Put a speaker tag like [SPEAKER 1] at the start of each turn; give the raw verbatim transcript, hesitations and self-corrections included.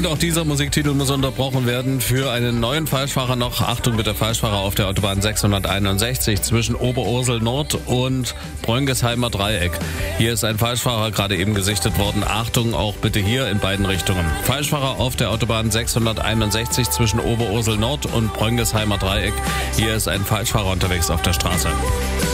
[SPEAKER 1] Und auch dieser Musiktitel muss unterbrochen werden für einen neuen Falschfahrer noch. Achtung bitte, Falschfahrer auf der Autobahn sechshunderteinundsechzig zwischen Oberursel Nord und Bröngesheimer Dreieck. Hier ist ein Falschfahrer gerade eben gesichtet worden. Achtung, auch bitte hier in beiden Richtungen. Falschfahrer auf der Autobahn sechshunderteinundsechzig zwischen Oberursel Nord und Bröngesheimer Dreieck. Hier ist ein Falschfahrer unterwegs auf der Straße.